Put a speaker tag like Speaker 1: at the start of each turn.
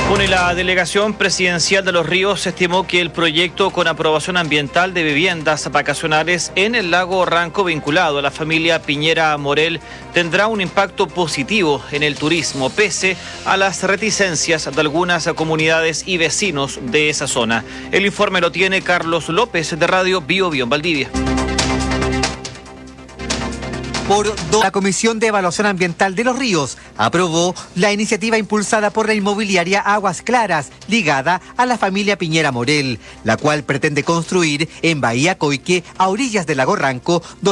Speaker 1: Bueno, y la delegación presidencial de Los Ríos estimó que el proyecto con aprobación ambiental de viviendas vacacionales en el lago Ranco vinculado a la familia Piñera Morel tendrá un impacto positivo en el turismo, pese a las reticencias de algunas comunidades y vecinos de esa zona. El informe lo tiene Carlos López de Radio Bio Bio en Valdivia.
Speaker 2: La Comisión de Evaluación Ambiental de Los Ríos aprobó la iniciativa impulsada por la inmobiliaria Aguas Claras, ligada a la familia Piñera Morel, la cual pretende construir en Bahía Coique, a orillas del lago Ranco,